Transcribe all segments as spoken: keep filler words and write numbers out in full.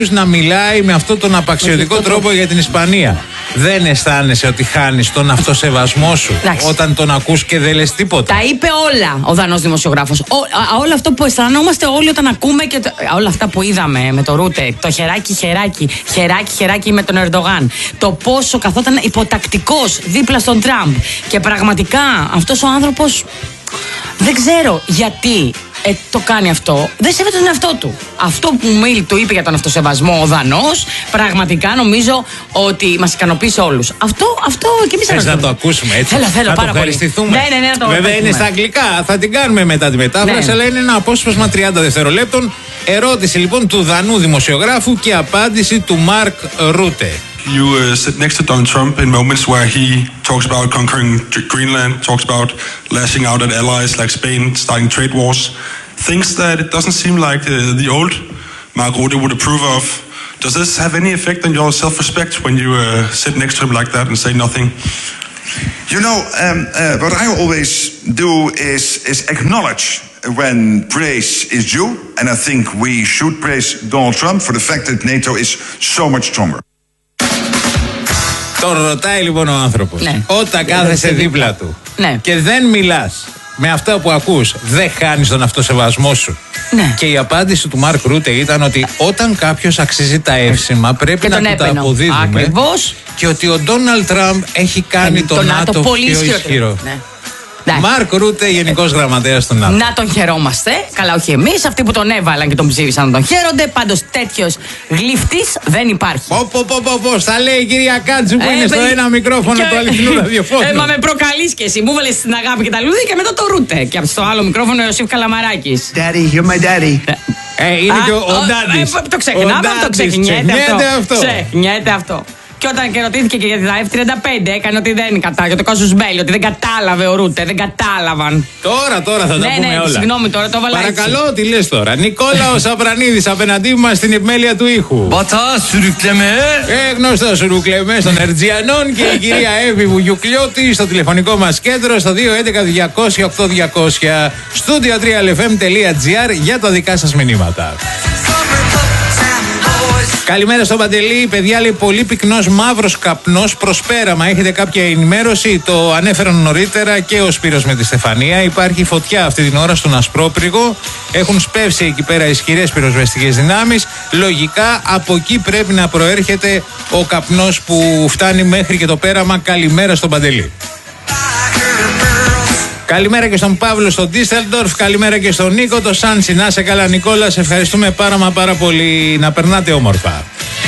να μιλάει με αυτόν τον απαξιωτικό τρόπο για την Ισπανία. Δεν αισθάνεσαι ότι χάνεις τον αυτοσεβασμό σου Εντάξει. όταν τον ακούς και δεν λες τίποτα? Τα είπε όλα ο Δανός δημοσιογράφος. Όλο αυτό που αισθανόμαστε όλοι όταν ακούμε και το, όλα αυτά που είδαμε με το Ρούτε, το χεράκι χεράκι, χεράκι χεράκι με τον Ερντογάν, το πόσο καθόταν υποτακτικός δίπλα στον Τραμπ. Και πραγματικά αυτός ο άνθρωπος δεν ξέρω γιατί ε, το κάνει αυτό. Δεν σέβεται τον εαυτό του. Αυτό που Μίλ του είπε για τον αυτοσεβασμό ο Δανός, πραγματικά νομίζω ότι μας ικανοποίησε όλους. Αυτό, αυτό και εμείς θες να το ακούσουμε έτσι? Θέλω, θέλω, να πάρα το πολύ. ευχαριστηθούμε. Ναι, ναι, ναι, να το Βέβαια είναι στα αγγλικά. Θα την κάνουμε μετά τη μετάφραση, ναι. αλλά είναι ένα απόσπασμα τριάντα δευτερολέπτων. Ερώτηση λοιπόν του Δανού δημοσιογράφου και απάντηση του Μαρκ Ρούτε. You uh, sit next to Donald Trump in moments where he talks about conquering Greenland, talks about lashing out at allies like Spain, starting trade wars, things that it doesn't seem like uh, the old Mark Rutte would approve of. Does this have any effect on your self-respect when you uh, sit next to him like that and say nothing? You know, um, uh, what I always do is, is acknowledge when praise is due, and I think we should praise Donald Trump for the fact that NATO is so much stronger. Τον ρωτάει λοιπόν ο άνθρωπος. Ναι. Όταν κάθεσαι δίπλα του ναι. και δεν μιλάς με αυτά που ακούς, δεν χάνεις τον αυτοσεβασμό σου. Ναι. Και η απάντηση του Μαρκ Ρούτε ήταν ότι όταν κάποιος αξίζει τα εύσημα πρέπει να του τα αποδίδουμε. Ακριβώς. Και ότι ο Ντόναλντ Τραμπ έχει κάνει τον ΝΑΤΟ πολύ πιο ισχυρό. Ναι. Μαρκ Ρούτε, Γενικός Γραμματέας του ΝΑΤΟ. Να τον χαιρόμαστε. Καλά, όχι εμείς. Αυτοί που τον έβαλαν και τον ψήφισαν να τον χαίρονται. Πάντως τέτοιος γλύφτης δεν υπάρχει. Πω, πω, πω, πω, πω. Στα λέει η κυρία Κάτζου που ε, είναι παιδί... στο ένα μικρόφωνο και... του αληθινού ραδιοφώνου. Ε, μα με προκαλείς και εσύ. Μου βάλες την αγάπη και τα λουδί και μετά το Ρούτε. Και στο άλλο μικρόφωνο ο Ιωσήφ Καλαμαράκης. Daddy, you're my daddy. Ε, είναι Α, και ο, ο, ο Ντάντης. Το ξεκινάμε αυτό, ξεχνιέται αυτό. Ξεχνιέται αυτό. Και όταν και ρωτήθηκε και για τα εφ τριάντα πέντε, έκανε ότι δεν είναι κατά. Για το Κάσους Μπέλι, ότι δεν κατάλαβε ο Ρούτε, δεν κατάλαβαν. Τώρα, τώρα θα τα ναι, πούμε ναι, όλα. Συγγνώμη, τώρα το έβαλα. Παρακαλώ, τι λες τώρα. Νικόλαο Σαπρανίδης απέναντί μας στην επιμέλεια του ήχου. Μπατά, σουρουκλεμέ. Ε, γνωστό σουρουκλεμέ των Ερτζιανών και η κυρία Εύη Βουγιουκλιώτη στο τηλεφωνικό μας κέντρο στο δύο έντεκα διακόσια οκτώ διακόσια στούντιο τρία ελ εφ εμ τελεία τζι άρ για τα δικά σας μηνύματα. Καλημέρα στον Παντελή. Παιδιά, λέει πολύ πυκνός μαύρος καπνός προς πέραμα. Έχετε κάποια ενημέρωση? Το ανέφεραν νωρίτερα και ο Σπύρος με τη Στεφανία. Υπάρχει φωτιά αυτή την ώρα στον Ασπρόπρηγο. Έχουν σπεύσει εκεί πέρα ισχυρές πυροσβεστικές δυνάμεις. Λογικά από εκεί πρέπει να προέρχεται ο καπνός που φτάνει μέχρι και το πέραμα. Καλημέρα στον Παντελή. Καλημέρα και στον Παύλο στον Ντίσσελντορφ. Καλημέρα και στον Νίκο, το Σάντσι. Να σε καλά, Νικόλα. Σε ευχαριστούμε πάρα μα πάρα πολύ. Να περνάτε όμορφα.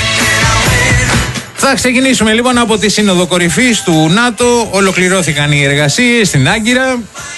Θα ξεκινήσουμε λοιπόν από τη Σύνοδο Κορυφής του ΝΑΤΟ. Ολοκληρώθηκαν οι εργασίες στην Άγκυρα.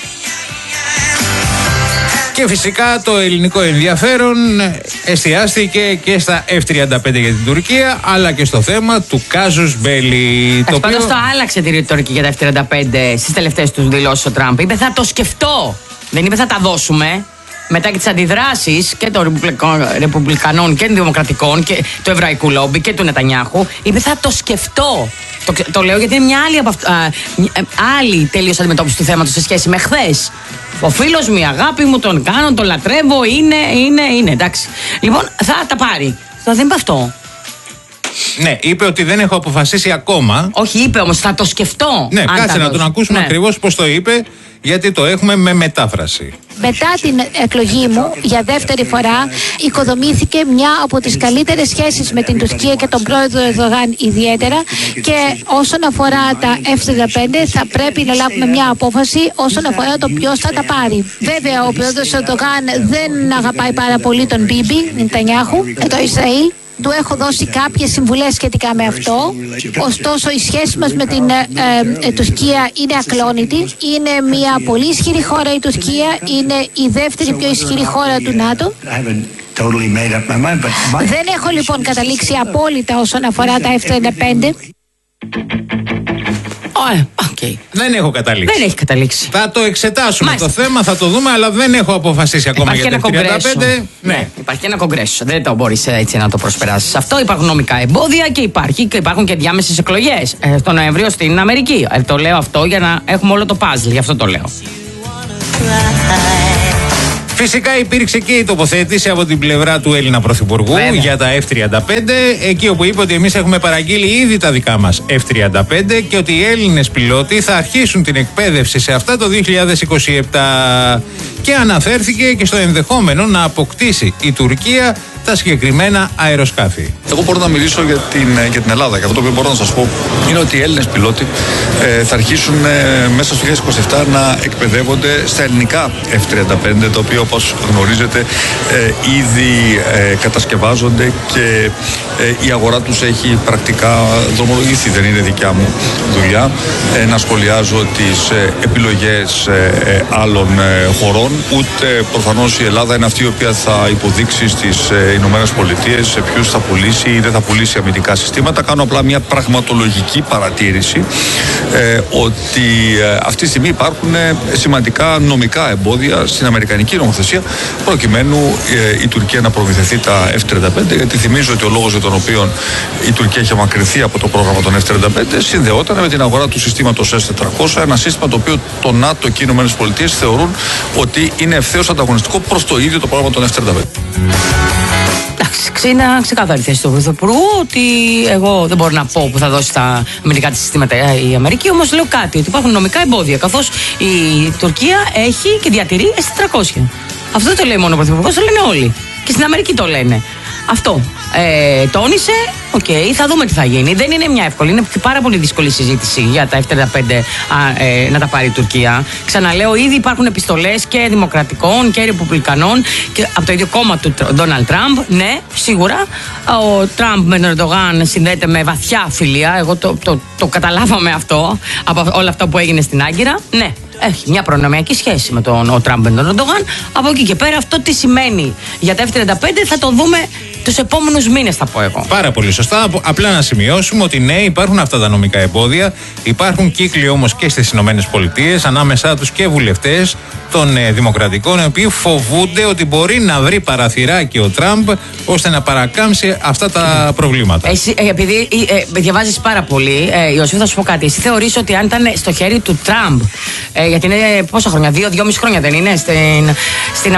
Και φυσικά το ελληνικό ενδιαφέρον εστιάστηκε και στα εφ τριάντα πέντε για την Τουρκία, αλλά και στο θέμα του Κάζους Μπέλι. Το οποίο... το άλλαξε τη ρητορική για τα εφ τριάντα πέντε στις τελευταίες τους δηλώσεις ο Τραμπ. Είπε θα το σκεφτώ. Δεν είπε θα τα δώσουμε. Μετά και τις αντιδράσεις και των Ρεπουμπλικανών και των Δημοκρατικών και του Εβραϊκού Λόμπι και του Νετανιάχου, είπε θα το σκεφτώ. Το, το λέω γιατί είναι μια άλλη, από αυ... α, άλλη τελείως αντιμετώπιση του θέματος σε σχέση με χθες. Ο φίλος μου, η αγάπη μου, τον κάνω, τον λατρεύω, είναι, είναι, είναι, εντάξει. Λοιπόν, θα τα πάρει. Θα δεν είπε αυτό. Ναι, είπε ότι δεν έχω αποφασίσει ακόμα. Όχι, είπε όμως, θα το σκεφτώ. Ναι, κάτσε να τον ακούσουμε ναι. ακριβώς πώς το είπε, γιατί το έχουμε με μετάφραση. Μετά την εκλογή μου, για δεύτερη φορά, οικοδομήθηκε μια από τις καλύτερες σχέσεις με την Τουρκία και τον πρόεδρο Ερντογάν ιδιαίτερα. Και όσον αφορά τα εφ τριάντα πέντε, θα πρέπει να λάβουμε μια απόφαση όσον αφορά το ποιος θα τα πάρει. Βέβαια, ο πρόεδρος Ερντογάν δεν αγαπάει πάρα πολύ τον Μπίμπι, Νετανιάχου, το Ισραήλ. Του έχω δώσει κάποιες συμβουλές σχετικά με αυτό. Ωστόσο, η σχέση μας με την ε, ε, Τουρκία είναι ακλόνητη. Είναι μια πολύ ισχυρή χώρα η Τουρκία. Είναι η δεύτερη πιο ισχυρή χώρα του ΝΑΤΟ. Δεν έχω λοιπόν καταλήξει απόλυτα όσον αφορά τα εφ τριάντα πέντε. Okay. Δεν έχω καταλήξει. Δεν έχει καταλήξει. Θα το εξετάσουμε Μάλιστα. το θέμα, θα το δούμε, αλλά δεν έχω αποφασίσει ακόμα υπάρχει για το τριάντα πέντε. Ναι. ναι, υπάρχει και ένα κογκρέσο. Δεν το μπορεί έτσι να το προσπεράσεις. Αυτό υπάρχουν νομικά εμπόδια και, υπάρχει, και υπάρχουν και διάμεσες εκλογές ε, το Νοέμβριο στην Αμερική. Ε, το λέω αυτό για να έχουμε όλο το puzzle, γι' αυτό το λέω. Φυσικά υπήρξε και η τοποθέτηση από την πλευρά του Έλληνα Πρωθυπουργού Βέβαια. για τα εφ τριάντα πέντε, εκεί όπου είπε ότι εμείς έχουμε παραγγείλει ήδη τα δικά μας εφ τριάντα πέντε και ότι οι Έλληνες πιλότοι θα αρχίσουν την εκπαίδευση σε αυτά το δύο χιλιάδες είκοσι επτά. Και αναφέρθηκε και στο ενδεχόμενο να αποκτήσει η Τουρκία τα συγκεκριμένα αεροσκάφη. Εγώ μπορώ να μιλήσω για την, για την Ελλάδα και αυτό που μπορώ να σας πω είναι ότι οι Έλληνες πιλότοι ε, θα αρχίσουν ε, μέσα στο δύο χιλιάδες είκοσι επτά να εκπαιδεύονται στα ελληνικά εφ τριάντα πέντε, τα οποία όπως γνωρίζετε ε, ήδη ε, κατασκευάζονται και ε, η αγορά τους έχει πρακτικά δρομολογηθεί. Δεν είναι δικιά μου δουλειά ε, να σχολιάζω τις ε, επιλογές ε, άλλων ε, χωρών, ούτε προφανώς η Ελλάδα είναι αυτή η οποία θα υποδείξει στις ε, Ηνωμένες Πολιτείες σε ποιους θα πουλήσει ή δεν θα πουλήσει αμυντικά συστήματα. Κάνω απλά μια πραγματολογική παρατήρηση ε, ότι ε, αυτή τη στιγμή υπάρχουν ε, σημαντικά νομικά εμπόδια στην αμερικανική νομοθεσία προκειμένου ε, η Τουρκία να προμηθευτεί τα εφ τριάντα πέντε, γιατί θυμίζω ότι ο λόγος για τον οποίο η Τουρκία είχε μακρυνθεί από το πρόγραμμα των εφ τριάντα πέντε συνδεόταν με την αγορά του συστήματος ες τετρακόσια, ένα σύστημα το οποίο το ΝΑΤΟ και οι Ηνωμένες Πολιτείες θεωρούν ότι είναι ευθέως ανταγωνιστικό προς το ίδιο το πρόγραμμα των εφ τριάντα πέντε. Εντάξει, είναι ξεκάθαρη θέση του Πρωθυπουργού ότι εγώ δεν μπορώ να πω που θα δώσει τα αμυντικά της συστήματα η Αμερική, όμως λέω κάτι, ότι υπάρχουν νομικά εμπόδια, καθώς η Τουρκία έχει και διατηρεί ες τετρακόσια. Αυτό δεν το λέει μόνο ο Πρωθυπουργός, το λένε όλοι. Και στην Αμερική το λένε. Αυτό ε, τόνισε. Οκ, okay, θα δούμε τι θα γίνει. Δεν είναι μια εύκολη, είναι πάρα πολύ δύσκολη συζήτηση για τα εφ τριάντα πέντε α, ε, να τα πάρει η Τουρκία. Ξαναλέω, ήδη υπάρχουν επιστολές και δημοκρατικών και ρεπουμπλικανών και από το ίδιο κόμμα του Ντόναλντ Τραμπ. Ναι, σίγουρα. Ο Τραμπ με τον Ερντογάν συνδέεται με βαθιά φιλία. Εγώ το, το, το καταλάβαμε αυτό από όλα αυτά που έγινε στην Άγκυρα. Ναι. Έχει μια προνομιακή σχέση με τον ο Τραμπ με τον Ερντογάν. Από εκεί και πέρα, αυτό τι σημαίνει για τα εφ τριάντα πέντε θα το δούμε τους επόμενους μήνες, θα πω εγώ. Πάρα πολύ σωστά. Απλά να σημειώσουμε ότι ναι, υπάρχουν αυτά τα νομικά εμπόδια. Υπάρχουν κύκλοι όμως και στις Ηνωμένες Πολιτείες, ανάμεσά τους και βουλευτές των ε, Δημοκρατικών, οι οποίοι φοβούνται ότι μπορεί να βρει παραθυράκι ο Τραμπ ώστε να παρακάμψει αυτά τα προβλήματα. Εσύ, ε, επειδή ε, ε, διαβάζεις πάρα πολύ, ε, Ιωσήφ, θα σου πω κάτι. Εσύ θεωρείς ότι αν ήταν στο χέρι του Τραμπ, ε, γιατί είναι πόσα χρόνια, δύο, δυόμιση χρόνια δεν είναι, στην, στην,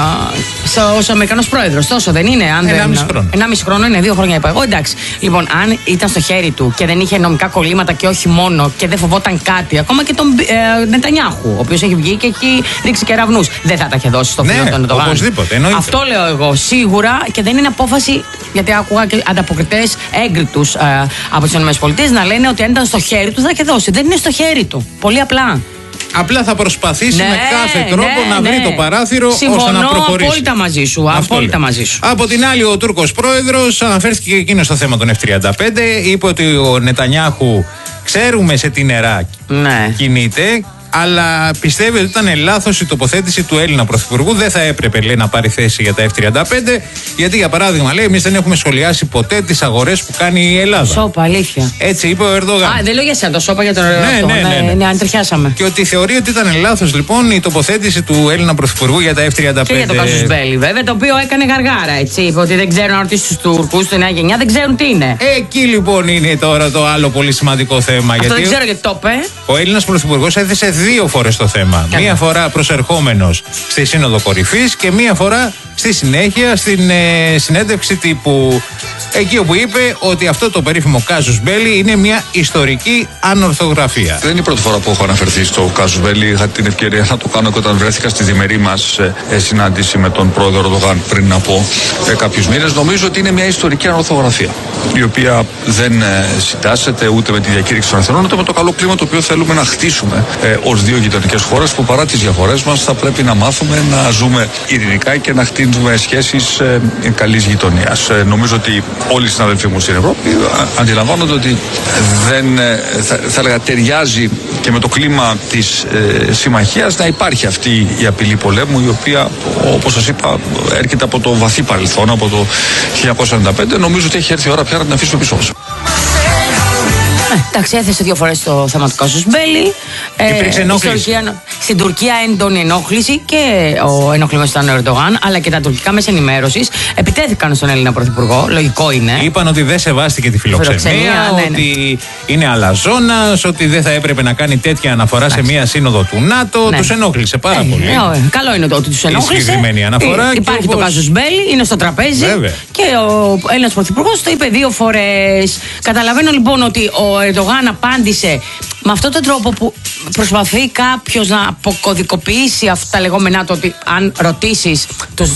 ε, ως Αμερικανός πρόεδρος, τόσο δεν είναι? Αν δεν, χρόνο. ενάμιση χρόνο είναι, δύο χρόνια είπα εγώ. Εντάξει. Λοιπόν, αν ήταν στο χέρι του και δεν είχε νομικά κολλήματα και όχι μόνο και δεν φοβόταν κάτι, ακόμα και τον ε, Νετανιάχου, ο οποίος έχει βγει και έχει ρίξει κεραυνούς, δεν θα τα είχε δώσει στο φίλο ναι, τον Ερντογάν. Οπωσδήποτε. Εννοείται. Αυτό λέω εγώ. Σίγουρα, και δεν είναι απόφαση, γιατί άκουγα και ανταποκριτές έγκριτους ε, από τις ΗΠΑ να λένε ότι αν ήταν στο χέρι του θα είχε δώσει. Δεν είναι στο χέρι του. Πολύ απλά. Απλά θα προσπαθήσει ναι, με κάθε τρόπο ναι, να βρει ναι. το παράθυρο. Συμφωνώ, ώστε να προχωρήσει. Απόλυτα μαζί σου. Απόλυτα μαζί σου. Από την άλλη, ο Τούρκος πρόεδρος αναφέρθηκε και εκείνο στο θέμα των εφ τριάντα πέντε. Είπε ότι ο Νετανιάχου ξέρουμε σε τι νερά ναι. κινείται. Αλλά πιστεύει ότι ήταν λάθος η τοποθέτηση του Έλληνα Πρωθυπουργού. Δεν θα έπρεπε, λέει, να πάρει θέση για τα εφ τριάντα πέντε. Γιατί, για παράδειγμα, λέει, εμείς δεν έχουμε σχολιάσει ποτέ τις αγορές που κάνει η Ελλάδα. Σόπα, αλήθεια. Έτσι είπε ο Ερντογάν. Α, δεν λέω για σένα το σόπα, για τον Ερντογάν. Ναι, ναι, ναι, ναι. ναι, αν τριχιάσαμε. Και ότι θεωρεί ότι ήταν λάθος, λοιπόν, η τοποθέτηση του Έλληνα Πρωθυπουργού για τα εφ τριάντα πέντε. Και για το Κάζους Μπέλι, βέβαια, το οποίο έκανε γαργάρα, έτσι. Είπε ότι δεν ξέρουν να ρωτήσουν τους Τούρκους, τη νέα γενιά, δεν ξέρουν τι είναι. Εκεί, λοιπόν, είναι τώρα το άλλο πολύ σημαντικό θέμα. Αυτό γιατί δεν ξέρω γιατί το είπε. Ο Έλληνας Πρωθυπουργός έθεσε δύο φορές το θέμα. Καλώς. Μία φορά προσερχόμενος στη Σύνοδο Κορυφής και μία φορά στη συνέχεια στην ε, συνέντευξη τύπου. Εκεί όπου είπε ότι αυτό το περίφημο Κάζους Μπέλι είναι μια ιστορική ανορθογραφία. Δεν είναι η πρώτη φορά που έχω αναφερθεί στο Κάζους Μπέλι. Είχα την ευκαιρία να το κάνω και όταν βρέθηκα στη διμερή μας ε, συνάντηση με τον πρόεδρο Ερντογάν πριν από ε, κάποιους μήνες. Νομίζω ότι είναι μια ιστορική ανορθογραφία, η οποία δεν ε, συντάσσεται ούτε με τη διακήρυξη των Εθνών, ούτε με το καλό κλίμα το οποίο θέλουμε να χτίσουμε ε, ως δύο γειτονικές χώρες που παρά τις διαφορές μας θα πρέπει να μάθουμε να ζούμε ειρηνικά και να χτίζουμε σχέσεις ε, καλής γειτονίας. Ε, νομίζω ότι όλοι οι συναδελφοί μου στην Ευρώπη αντιλαμβάνονται ότι δεν ε, θα, θα έλεγα ταιριάζει και με το κλίμα της ε, συμμαχίας να υπάρχει αυτή η απειλή πολέμου, η οποία, όπως σας είπα, έρχεται από το βαθύ παρελθόν, από το χίλια εννιακόσια ενενήντα πέντε. Νομίζω ότι έχει έρθει η ώρα πια να την αφήσουμε πίσω μας. Εντάξει, έθεσε δύο φορές το θέμα του Κάζους Μπέλι. Υπήρξε ενόχληση. Στην Τουρκία έντονη ενόχληση και ο ενοχλημένος ήταν ο Ερντογάν, αλλά και τα τουρκικά μέσα ενημέρωσης επιτέθηκαν στον Έλληνα Πρωθυπουργό. Λογικό είναι. Είπαν ότι δεν σεβάστηκε τη φιλοξενία, φιλοξενία ναι, ότι ναι. είναι αλαζόνας, ότι δεν θα έπρεπε να κάνει τέτοια αναφορά Εντάξει. σε μία σύνοδο του ΝΑΤΟ. Ναι. Τους ενόχλησε πάρα ε, πολύ. Ναι, καλό είναι το ότι τους ενόχλησε. Η συγκεκριμένη αναφορά. Υπάρχει όπως... το κάζους μπέλι, είναι στο τραπέζι. Βέβαια. Και ο Έλληνας Πρωθυπουργός το είπε δύο φορές. Καταλαβαίνω λοιπόν ότι ο Ερντογάν απάντησε με αυτόν τον τρόπο που προσπαθεί κάποιος να αποκωδικοποιήσει αυτά τα λεγόμενά του, ότι αν ρωτήσεις τους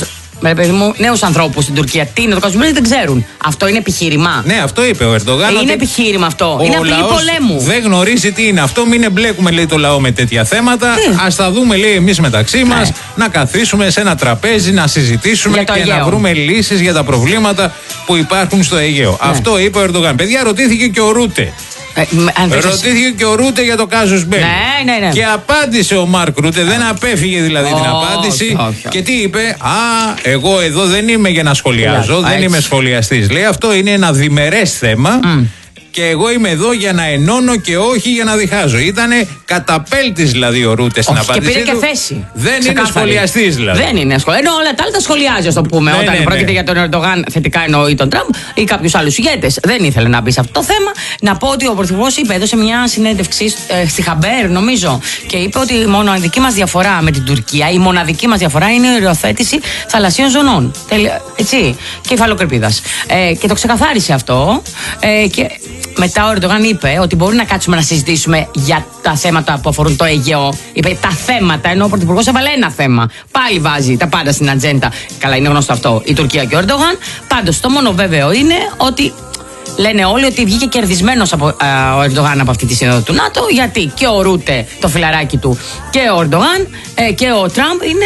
νέους ανθρώπους στην Τουρκία τι είναι το κάζους μπέλι, δεν ξέρουν. Αυτό είναι επιχείρημα. Ναι, αυτό είπε ο Ερντογάν. Ε, είναι επιχείρημα αυτό. Είναι απειλή πολέμου. Δεν γνωρίζει τι είναι αυτό. Μην εμπλέκουμε, λέει, το λαό με τέτοια θέματα. Ας τα δούμε, λέει, εμείς μεταξύ μας, ναι. να καθίσουμε σε ένα τραπέζι, να συζητήσουμε και Αιγαίο. να βρούμε λύσεις για τα προβλήματα που υπάρχουν στο Αιγαίο. Ναι. Αυτό είπε ο Ερντογάν. Παιδιά, ρωτήθηκε και ο Ρούτε. Ε, Ρωτήθηκε και ο Ρούτε για το κάζους μπέλι. Ναι, ναι, ναι. Και απάντησε ο Μάρκ Ρούτε, δεν απέφυγε δηλαδή oh, την απάντηση. Oh, oh. Και τι είπε, Α, εγώ εδώ δεν είμαι για να σχολιάζω, yeah, δεν έτσι. είμαι σχολιαστής. Λέει, αυτό είναι ένα διμερές θέμα. Mm. Και εγώ είμαι εδώ για να ενώνω και όχι για να διχάζω. Ήτανε καταπέλτης δηλαδή ο Ρούτε στην απάντησή του. Και πήρε και θέση. Δεν είναι σχολιαστής δηλαδή. Δεν είναι σχολιαστής. Ενώ όλα τα άλλα τα σχολιάζει, α το πούμε. Ναι, όταν ναι, πρόκειται ναι. για τον Ερντογάν, θετικά εννοεί τον Τραμπ ή κάποιους άλλους ηγέτες. Δεν ήθελε να μπει σε αυτό το θέμα. Να πω ότι ο Πρωθυπουργός είπε, έδωσε μια συνέντευξη ε, στη Χαμπέρ, νομίζω, και είπε ότι η μοναδική μας διαφορά με την Τουρκία, η μοναδική μας διαφορά είναι η οριοθέτηση θαλασσίων ζωνών. Έτσι. Και υφαλοκρηπίδας. Ε, και το ξεκαθάρισε αυτό. Ε, και μετά ο Ερντογάν είπε ότι μπορεί να κάτσουμε να συζητήσουμε για τα θέματα που αφορούν το Αιγαίο. Είπε τα θέματα, ενώ ο Πρωθυπουργός έβαλε ένα θέμα. Πάλι βάζει τα πάντα στην ατζέντα. Καλά, είναι γνωστό αυτό, η Τουρκία και ο Ερντογάν. Πάντως, το μόνο βέβαιο είναι ότι λένε όλοι ότι βγήκε κερδισμένος από, α, ο Ερντογάν από αυτή τη σύνοδο του ΝΑΤΟ, γιατί και ο Ρούτε, το φιλαράκι του, και ο Ερντογάν ε, και ο Τραμπ είναι.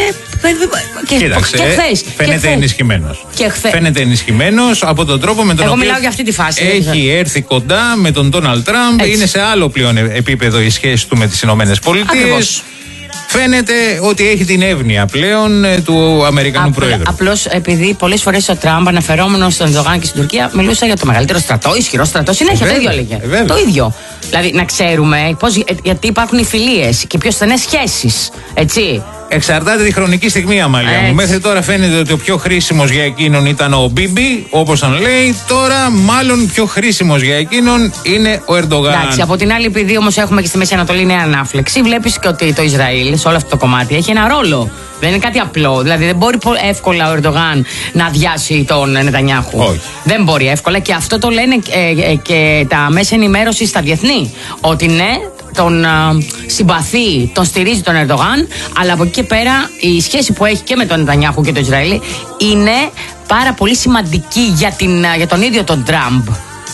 Και, Κοίταξε, και χθες, φαίνεται ενισχυμένος. Χθε... Φαίνεται ενισχυμένος από τον τρόπο με τον Εγώ οποίο μιλάω για αυτή τη φάση, έχει έρθει κοντά με τον Ντόναλντ Τραμπ. Είναι σε άλλο πλέον επίπεδο η σχέση του με τις Ηνωμένες Πολιτείες. Φαίνεται ότι έχει την εύνοια πλέον ε, του Αμερικανού Απλ, Προέδρου. Απλώς επειδή πολλές φορές ο Τραμπ, αναφερόμενος στον Ερντογάν και στην Τουρκία, μιλούσε για το μεγαλύτερο στρατό, ισχυρό στρατό. Συνέχεια το ίδιο έλεγε. Ε, το ίδιο. Δηλαδή να ξέρουμε πώς, γιατί υπάρχουν οι φιλίες και πιο στενές σχέσεις. Έτσι. Εξαρτάται τη χρονική στιγμή, Αμαλία μου. Μέχρι τώρα φαίνεται ότι ο πιο χρήσιμος για εκείνον ήταν ο Μπίμπι, όπως τον λέει. Τώρα, μάλλον πιο χρήσιμος για εκείνον είναι ο Ερντογάν. Εντάξει, από την άλλη, επειδή όμως έχουμε και στη Μέση Ανατολή νέα ανάφλεξη, βλέπεις και ότι το Ισραήλ σε όλο αυτό το κομμάτι έχει ένα ρόλο. Δεν είναι κάτι απλό. Δηλαδή, δεν μπορεί εύκολα ο Ερντογάν να αδειάσει τον Νετανιάχου. Όχι. Δεν μπορεί εύκολα, και αυτό το λένε ε, ε, και τα μέσα ενημέρωση στα διεθνή. Ότι ναι, τον uh, συμπαθεί, τον στηρίζει τον Ερντογάν, αλλά από εκεί και πέρα η σχέση που έχει και με τον Νετανιάχου και το Ισραήλ είναι πάρα πολύ σημαντική για, την, uh, για τον ίδιο τον Τραμπ.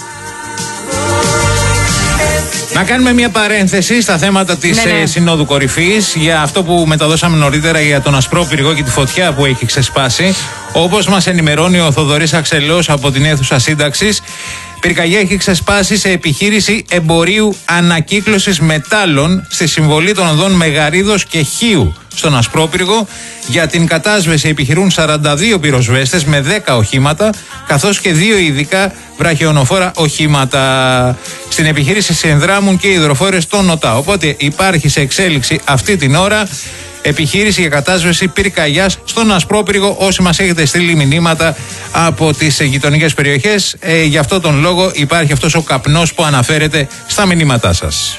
Να κάνουμε μια παρένθεση στα θέματα της ναι, ναι. Συνόδου Κορυφής για αυτό που μεταδώσαμε νωρίτερα για τον Ασπρόπυργο και τη φωτιά που έχει ξεσπάσει. Όπως μας ενημερώνει ο Θοδωρής Αξελός από την αίθουσα σύνταξης, πυρκαγιά έχει ξεσπάσει σε επιχείρηση εμπορίου ανακύκλωσης μετάλλων στη συμβολή των οδών Μεγαρίδος και Χίου στον Ασπρόπυργο. Για την κατάσβεση επιχειρούν σαράντα δύο πυροσβέστες με δέκα οχήματα, καθώς και δύο ειδικά βραχιονοφόρα οχήματα. Στην επιχείρηση συνδράμουν και οι υδροφόρες των ΟΤΑ. Οπότε υπάρχει σε εξέλιξη αυτή την ώρα επιχείρηση για κατάσβεση πυρκαγιάς στον Ασπρόπυργο. Όσοι μας έχετε στείλει μηνύματα από τις γειτονικές περιοχές, ε, γι' αυτό τον λόγο υπάρχει αυτός ο καπνός που αναφέρεται στα μηνύματά σας.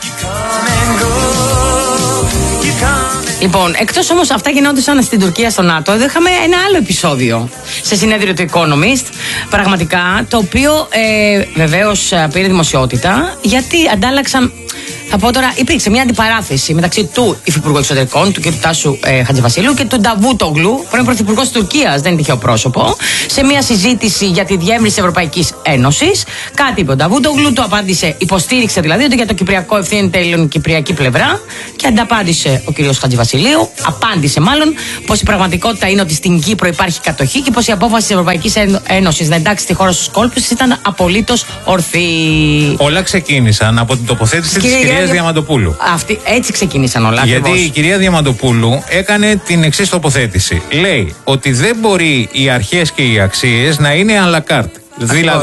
Λοιπόν, εκτός όμως αυτά γινόντουσαν στην Τουρκία, στο ΝΑΤΟ, εδώ είχαμε ένα άλλο επεισόδιο σε συνέδριο του Economist, πραγματικά, το οποίο ε, βεβαίως πήρε δημοσιότητα, γιατί αντάλλαξαν. Θα πω τώρα, υπήρξε μια αντιπαράθεση μεταξύ του Υφυπουργού Εξωτερικών, του κ. Τάσου ε, Χατζηβασίλου, και του Νταβούτογλου, πρώην Πρωθυπουργός της Τουρκίας, δεν είναι τυχαίο πρόσωπο, σε μια συζήτηση για τη διεύρυνση της Ευρωπαϊκής Ένωσης. Κάτι είπε ο Νταβούτογλου, το απάντησε, υποστήριξε δηλαδή ότι για το Κυπριακό ευθύνεται η ελληνοκυπριακή πλευρά, και ανταπάντησε ο κ. Χατζηβασιλείου, απάντησε μάλλον, πως η πραγματικότητα είναι ότι στην Κύπρο υπάρχει κατοχή και πως η απόφαση της Ευρωπαϊκής Ένωσης να εντάξει τη χώρα στους κόλπους ήταν απολύτως ορθή. Όλα ξεκίνησαν από την τοποθέτηση της κυρίας Διαμαντοπούλου. Αυτή, έτσι ξεκίνησαν όλα. Γιατί ακριβώς. η κυρία Διαμαντοπούλου έκανε την εξής τοποθέτηση. Λέει ότι δεν μπορεί οι αρχές και οι αξίες να είναι à la carte. Δηλαδή,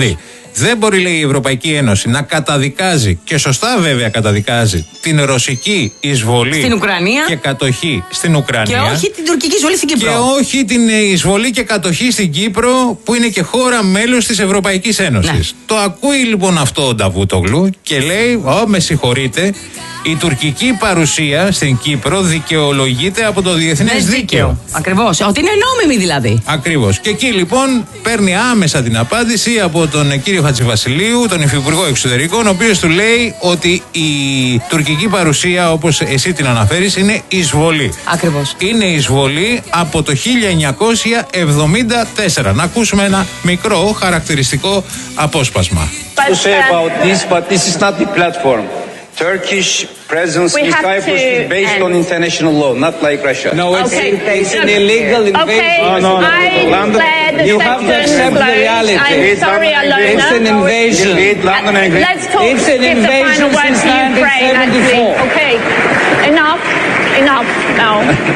Δεν μπορεί, λέει, η Ευρωπαϊκή Ένωση να καταδικάζει, και σωστά βέβαια καταδικάζει, την ρωσική εισβολή στην Ουκρανία και κατοχή στην Ουκρανία. Και όχι την τουρκική εισβολή στην Κύπρο. Και όχι την εισβολή και κατοχή στην Κύπρο, που είναι και χώρα μέλος της Ευρωπαϊκής Ένωσης. Ναι. Το ακούει λοιπόν αυτό ο Νταβούτογλου και λέει: Ω, με συγχωρείτε, η τουρκική παρουσία στην Κύπρο δικαιολογείται από το διεθνές δίκαιο. δίκαιο. Ακριβώς. Ότι είναι νόμιμη δηλαδή. Ακριβώς. Και εκεί λοιπόν παίρνει άμεσα την απάντηση από τον κύριο Χατζηβασιλείου, τον Υφυπουργό Εξωτερικών, ο οποίος του λέει ότι η τουρκική παρουσία, όπως εσύ την αναφέρεις, είναι εισβολή. Ακριβώς. Είναι εισβολή από το χίλια εννιακόσια εβδομήντα τέσσερα. Να ακούσουμε ένα μικρό χαρακτηριστικό απόσπασμα. To say about this, but this is not the platform. Turkish presence in Cyprus is based on international law, not like Russia. No, it's, okay. it's an illegal invasion. Okay. No, no, no. I London, you have to accept the reality. I'm sorry, Alona. It's an invasion. London agreement. Let's talk. It's an invasion since nineteen seventy-four. Okay, enough, enough now.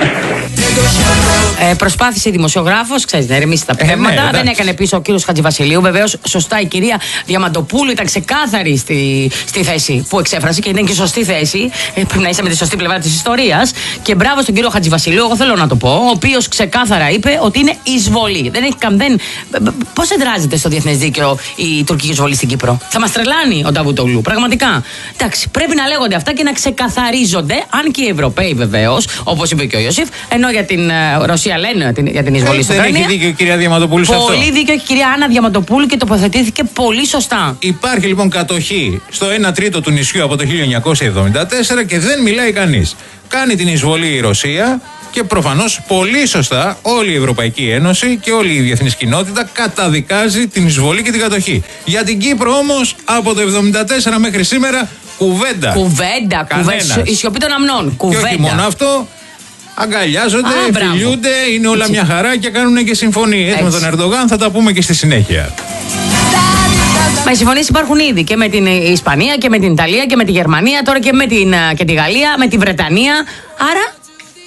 Ε, προσπάθησε η δημοσιογράφος, ξέρεις, να ερεμήσει τα πνεύματα. Ε, ναι, δεν έκανε πίσω ο κύριος Χατζηβασιλείου. Βεβαίως, σωστά, η κυρία Διαμαντοπούλου ήταν ξεκάθαρη στη, στη θέση που εξέφρασε και ήταν και σωστή θέση. Ε, πρέπει να είσαι με τη σωστή πλευρά της ιστορίας. Και μπράβο στον κύριο Χατζηβασιλείου, εγώ θέλω να το πω, ο οποίος ξεκάθαρα είπε ότι είναι εισβολή. Δεν έχει καμδέν. Πώς εδράζεται στο διεθνές δίκαιο η τουρκική εισβολή στην Κύπρο? Θα μας τρελάνει ο Νταβούτογλου, πραγματικά. Εντάξει, πρέπει να λέγονται αυτά και να ξεκαθαρίζονται, αν και οι Ευρωπαίοι βεβαίως, όπως είπε και ο Ιωσήφ, ενώ για την Ρωσία λένε για την εισβολή στην Ουκρανία. Δεν έχει δίκιο η κυρία Διαμαντοπούλου σε αυτό. Πολύ δίκιο έχει η κυρία Άννα Διαμαντοπούλου και τοποθετήθηκε πολύ σωστά. Υπάρχει λοιπόν κατοχή στο ένα τρίτο του νησιού από το χίλια εννιακόσια εβδομήντα τέσσερα και δεν μιλάει κανείς. Κάνει την εισβολή η Ρωσία και προφανώς πολύ σωστά όλη η Ευρωπαϊκή Ένωση και όλη η διεθνής κοινότητα καταδικάζει την εισβολή και την κατοχή. Για την Κύπρο όμως από το εβδομήντα τέσσερα μέχρι σήμερα κουβέντα. Κουβέντα, κουβέντα. Η σιωπή των αμνών. Κουβέντα. Και όχι μόνο αυτό. Αγκαλιάζονται, Α, φιλιούνται, είναι όλα μια χαρά και κάνουν και συμφωνίες με τον Ερντογάν. Θα τα πούμε και στη συνέχεια. Μα οι συμφωνίες υπάρχουν ήδη και με την Ισπανία και με την Ιταλία και με τη Γερμανία, τώρα και με την, και τη Γαλλία, με τη Βρετανία. Άρα.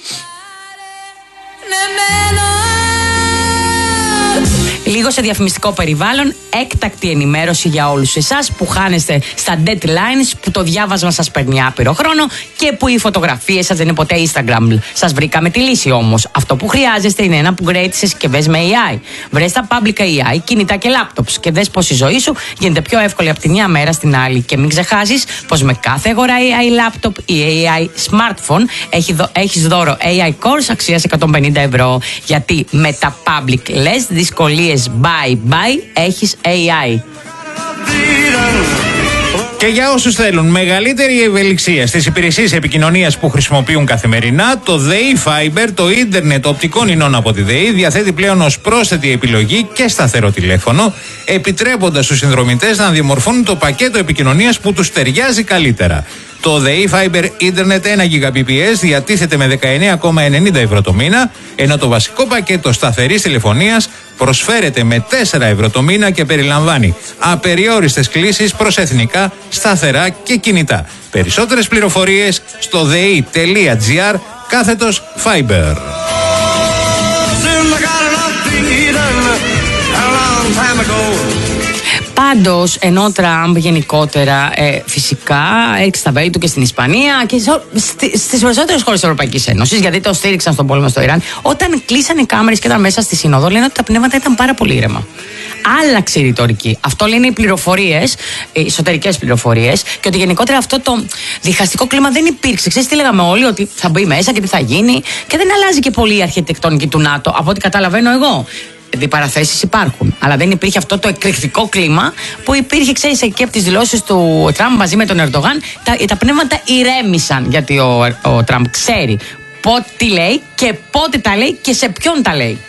Λίγο σε διαφημιστικό περιβάλλον, έκτακτη ενημέρωση για όλους εσάς που χάνεστε στα deadlines, που το διάβασμα σας παίρνει άπειρο χρόνο και που οι φωτογραφίες σας δεν είναι ποτέ Instagram. Σας βρήκαμε τη λύση όμως. Αυτό που χρειάζεστε είναι ένα upgrade σε συσκευές με έι άι. Βρες τα public έι άι, κινητά και laptops και δες πως η ζωή σου γίνεται πιο εύκολη από τη μια μέρα στην άλλη. Και μην ξεχάσεις πως με κάθε αγορά έι άι laptop ή έι άι smartphone έχεις δώρο έι άι course αξίας εκατόν πενήντα ευρώ. Γιατί με τα public λες δυσκολίες bye bye, έχεις έι άι. Και για όσους θέλουν μεγαλύτερη ευελιξία στις υπηρεσίες επικοινωνίας που χρησιμοποιούν καθημερινά, το ΔΕΗ Fiber, το ίντερνετ οπτικών ινών από τη ΔΕΗ, διαθέτει πλέον ως πρόσθετη επιλογή και σταθερό τηλέφωνο, επιτρέποντας στους συνδρομητές να διαμορφώνουν το πακέτο επικοινωνίας που τους ταιριάζει καλύτερα. Το ΔΕΗ Fiber Internet ένα Gbps διατίθεται με δεκαεννέα κόμμα ενενήντα ευρώ το μήνα, ενώ το βασικό πακέτο σταθερής τηλεφωνίας προσφέρεται με τέσσερα ευρώ το μήνα και περιλαμβάνει απεριόριστες κλήσεις προς εθνικά, σταθερά και κινητά. Περισσότερες πληροφορίες στο dei.gr κάθετος Fiber. Πάντως, ενώ ο Τραμπ γενικότερα ε, φυσικά έριξε τα βέλη του και στην Ισπανία και στι, στις περισσότερες χώρες της Ευρωπαϊκής Ένωσης, γιατί το στήριξαν στον πόλεμο στο Ιράν, όταν κλείσαν οι κάμερες και ήταν μέσα στη Σύνοδο, λένε ότι τα πνεύματα ήταν πάρα πολύ ήρεμα. Άλλαξε η ρητορική. Αυτό λένε οι πληροφορίες, οι εσωτερικές πληροφορίες, και ότι γενικότερα αυτό το διχαστικό κλίμα δεν υπήρξε. Ξέρεις τι λέγαμε όλοι, ότι θα μπει μέσα και τι θα γίνει, και δεν αλλάζει και πολύ η αρχιτεκτονική του ΝΑΤΟ, από ό,τι καταλαβαίνω εγώ. Αντιπαραθέσεις υπάρχουν, αλλά δεν υπήρχε αυτό το εκρηκτικό κλίμα που υπήρχε, ξέρεις, και από τις δηλώσεις του Τραμπ μαζί με τον Ερντογάν. Τα, τα πνεύματα ηρέμησαν, γιατί ο, ο Τραμπ ξέρει πότε τι λέει και πότε τα λέει και σε ποιον τα λέει.